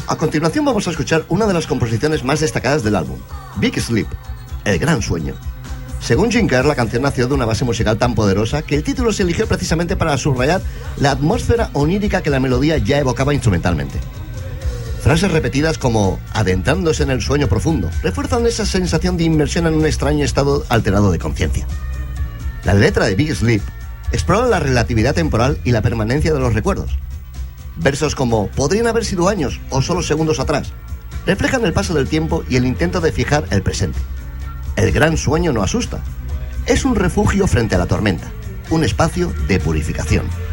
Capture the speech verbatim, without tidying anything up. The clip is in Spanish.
A continuación vamos a escuchar una de las composiciones más destacadas del álbum, Big Sleep, El Gran Sueño. Según Jim Kerr, la canción nació de una base musical tan poderosa que el título se eligió precisamente para subrayar la atmósfera onírica que la melodía ya evocaba instrumentalmente. Frases repetidas como adentrándose en el sueño profundo refuerzan esa sensación de inmersión en un extraño estado alterado de conciencia. La letra de Big Sleep explora la relatividad temporal y la permanencia de los recuerdos. Versos como podrían haber sido años o solo segundos atrás reflejan el paso del tiempo y el intento de fijar el presente. El gran sueño no asusta. Es un refugio frente a la tormenta, un espacio de purificación.